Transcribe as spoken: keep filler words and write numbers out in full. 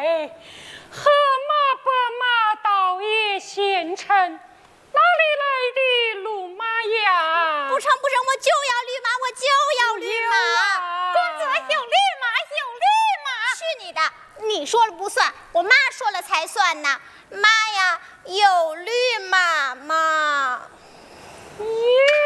哎，喝马白马倒也贤臣，哪里来的路马呀？ 不成不成，我就要绿马，我就要绿马。 公子有绿马，有绿马。 去你的！你说了不算，我妈说了才算呢。妈呀，有绿马吗？ 耶